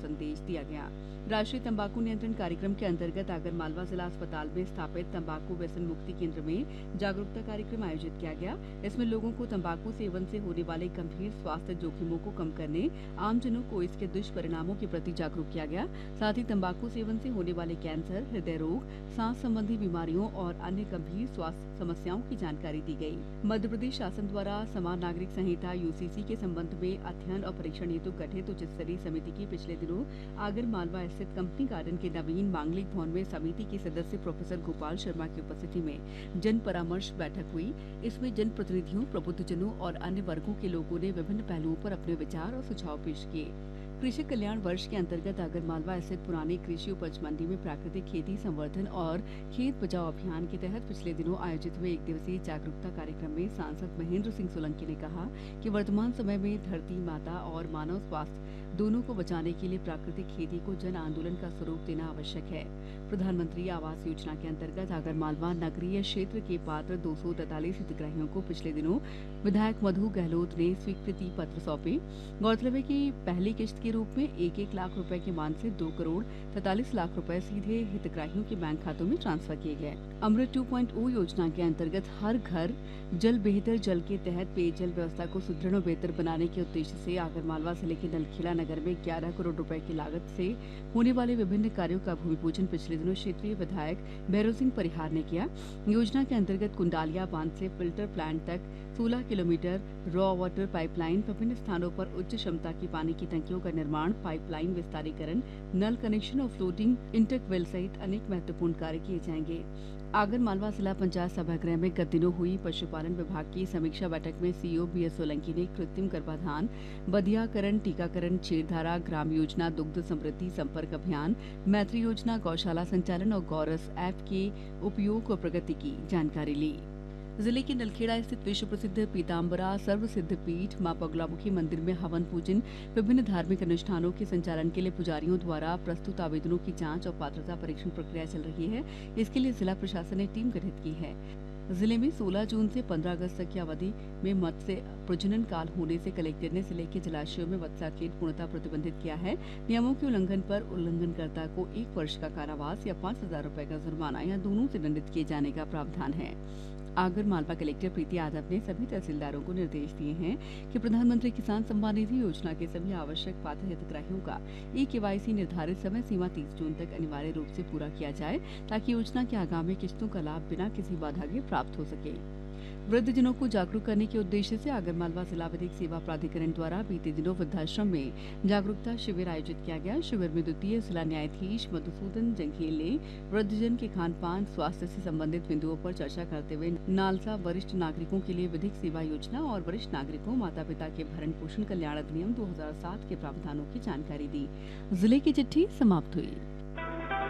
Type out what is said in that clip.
संदेश दिया गया। राष्ट्रीय तंबाकू नियंत्रण कार्यक्रम के अंतर्गत आगरमालवा जिला अस्पताल में स्थापित तंबाकू व्यसन मुक्ति केंद्र में जागरूकता कार्यक्रम आयोजित किया गया। इसमें लोगों को तंबाकू सेवन से होने वाले गंभीर स्वास्थ्य जोखिमों को कम करने, आमजनों को इसके दुष्परिणामों के प्रति जागरूक किया गया। साथ ही तंबाकू सेवन से होने वाले कैंसर, हृदय रोग, सांस संबंधी बीमारियों और अन्य गंभीर स्वास्थ्य समस्याओं की जानकारी दी गई। मध्य प्रदेश शासन द्वारा समान नागरिक संहिता यूसीसी के संबंध में अध्ययन और परीक्षण हेतु गठित उच्च स्तरीय समिति की पिछले दिनों आगरमालवा स्थित कंपनी गार्डन के नवीन मांगलिक भवन में समिति के सदस्य प्रोफेसर गोपाल शर्मा की उपस्थिति में जन परामर्श बैठक हुई। इसमें जनप्रतिनिधियों, प्रबुद्धजनों और अन्य वर्गों के लोगों ने विभिन्न पहलुओं पर अपने विचार और सुझाव पेश किए। कृषि कल्याण वर्ष के अंतर्गत आगरमालवा स्थित पुरानी कृषि उपज मंडी में प्राकृतिक खेती संवर्धन और खेत बचाओ अभियान के तहत पिछले दिनों आयोजित हुए 1 दिवसीय जागरूकता कार्यक्रम में सांसद महेंद्र सिंह सोलंकी ने कहा कि वर्तमान समय में धरती माता और मानव स्वास्थ्य दोनों को बचाने के लिए प्राकृतिक खेती को जन आंदोलन का स्वरूप देना आवश्यक है। प्रधानमंत्री आवास योजना के अंतर्गत आगरमालवा नगरीय क्षेत्र के पात्र 243 हितग्राहियों को पिछले दिनों विधायक मधु गहलोत ने स्वीकृति पत्र सौंपे। गौरतलब है कि पहली किश्त के रूप में 1-1 लाख रुपए के मान से 2 करोड़ 43 लाख रुपए सीधे हितग्राहियों के बैंक खातों में ट्रांसफर किए गए। अमृत 2.0 योजना के अंतर्गत हर घर जल बेहतर जल के तहत पेयजल व्यवस्था को सुदृढ़ और बेहतर बनाने के उद्देश्य से आगरमालवा जिले के नलखेड़ा नगर में 11 करोड़ रुपए की लागत से होने वाले विभिन्न कार्यों का भूमि पूजन पिछले दिनों क्षेत्रीय विधायक भैरव सिंह परिहार ने किया। योजना के अंतर्गत कुंडालिया बांध से फिल्टर प्लांट तक 16 किलोमीटर रॉ वाटर पाइपलाइन, विभिन्न स्थानों पर उच्च क्षमता की पानी की टंकियों का निर्माण, पाइपलाइन विस्तारीकरण, नल कनेक्शन और फ्लोटिंग इंटरवेल सहित अनेक महत्वपूर्ण कार्य किए जाएंगे। आगरमालवा जिला पंचायत सभागृह में गत दिनों हुई पशुपालन विभाग की समीक्षा बैठक में सीईओ बीएस सोलंकी ने कृत्रिम गर्भाधान, बधियाकरण, टीकाकरण, क्षेत्रधारा, ग्राम योजना, दुग्ध समृद्धि संपर्क अभियान, मैत्री योजना, गौशाला संचालन और गौरस ऐप के उपयोग और प्रगति की जानकारी ली। जिले के नलखेड़ा स्थित विश्व प्रसिद्ध पीताम्बरा सर्वसिद्ध पीठ मां बगलामुखी मंदिर में हवन पूजन, विभिन्न धार्मिक अनुष्ठानों के संचालन के लिए पुजारियों द्वारा प्रस्तुत आवेदनों की जांच और पात्रता परीक्षण प्रक्रिया चल रही है। इसके लिए जिला प्रशासन ने टीम गठित की है। जिले में 16 जून से 15 अगस्त तक की अवधि में मत्स्य प्रजनन काल होने से कलेक्टर ने जिले के जलाशयों में मत्स्याखेट पूर्णतः प्रतिबंधित किया है। नियमों के उल्लंघन पर उल्लंघनकर्ता को 1 वर्ष का कारावास या 5,000 रुपए का जुर्माना या दोनों से दंडित किए जाने का प्रावधान है। आगरमालवा कलेक्टर प्रीति यादव ने सभी तहसीलदारों को निर्देश दिए हैं कि प्रधानमंत्री किसान सम्मान निधि योजना के सभी आवश्यक पात्र हितग्राहियों का ई-केवाईसी निर्धारित समय सीमा 30 जून तक अनिवार्य रूप से पूरा किया जाए, ताकि योजना की आगामी किस्तों का लाभ बिना किसी बाधा के प्राप्त हो सके। वृद्धजनों को जागरूक करने के उद्देश्य से आगरमालवा जिला विधिक सेवा प्राधिकरण द्वारा बीते दिनों वृद्धाश्रम में जागरूकता शिविर आयोजित किया गया। शिविर में द्वितीय जिला न्यायाधीश मधुसूदन जंघेल ने वृद्धजन के खान-पान, स्वास्थ्य से संबंधित बिंदुओं पर चर्चा करते हुए नालसा वरिष्ठ नागरिकों के लिए विधिक सेवा योजना और वरिष्ठ नागरिकों माता पिता के भरण पोषण कल्याण अधिनियम 2007 के प्रावधानों की जानकारी दी। जिले की चिट्ठी समाप्त हुई।